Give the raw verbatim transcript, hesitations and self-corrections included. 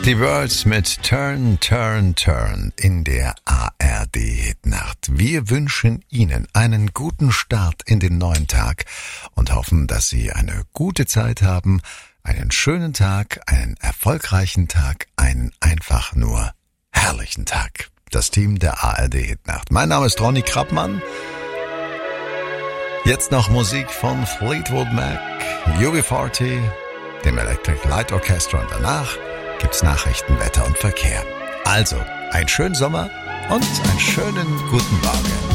Die Birds mit Turn, Turn, Turn in der A R D-Hitnacht. Wir wünschen Ihnen einen guten Start in den neuen Tag und hoffen, dass Sie eine gute Zeit haben, einen schönen Tag, einen erfolgreichen Tag, einen einfach nur herrlichen Tag. Das Team der A R D-Hitnacht. Mein Name ist Ronny Krappmann. Jetzt noch Musik von Fleetwood Mac, U B vierzig, dem Electric Light Orchestra und danach gibt's Nachrichten, Wetter und Verkehr. Also, einen schönen Sommer und einen schönen guten Morgen.